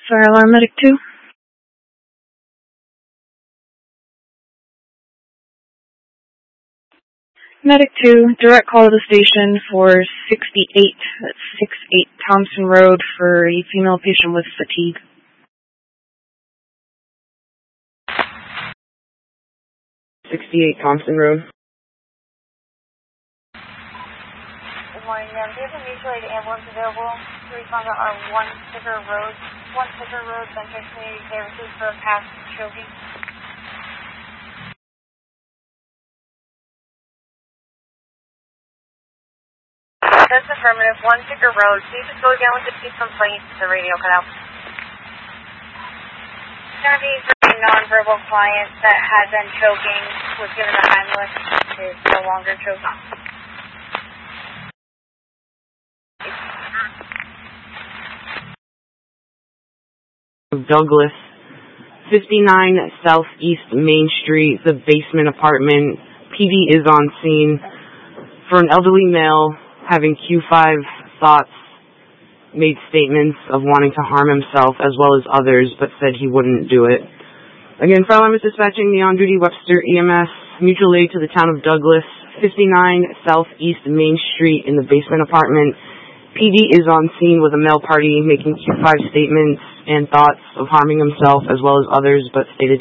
Fire alarm medic 2. Medic 2, direct call to the station for 68, that's 68 Thompson Road for a female patient with fatigue. Thompson Road. Good morning, ma'am. Do you have a mutual aid ambulance available to respond to our One Sticker Road, Central Community Services for a past choking? That's affirmative. One Sticker Road. Please just go down with the chief complaint. The radio cut out. It's going to be for a nonverbal client that had been choking, was given a Heimlich, is no longer choking. Douglas, 59 Southeast Main Street, the basement apartment. PD is on scene for an elderly male having Q5 thoughts, made statements of wanting to harm himself as well as others, but said he wouldn't do it. Again, fire alarm is dispatching the on-duty Webster EMS, mutual aid to the town of Douglas, 59 Southeast Main Street in the basement apartment. PD is on scene with a male party making Q5 statements and thoughts of harming himself as well as others, but stated